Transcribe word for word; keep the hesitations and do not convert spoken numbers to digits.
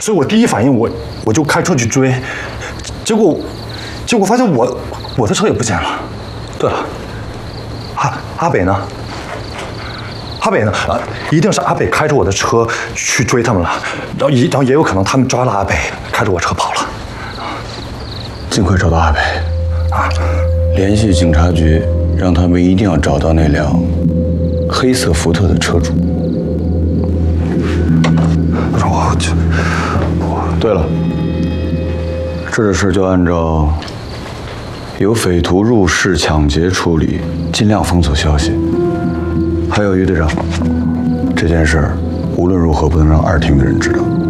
所以我第一反应我我就开车去追，结果结果发现我我的车也不见了。对了，阿阿北呢？阿北呢？啊，一定是阿北开着我的车去追他们了，然后也然后也有可能他们抓了阿北，开着我车跑了。 尽快找到阿北啊！联系警察局，让他们一定要找到那辆黑色福特的车主。 我去， 对了，这事就按照有匪徒入室抢劫处理，尽量封锁消息。还有于队长，这件事儿无论如何不能让二厅的人知道。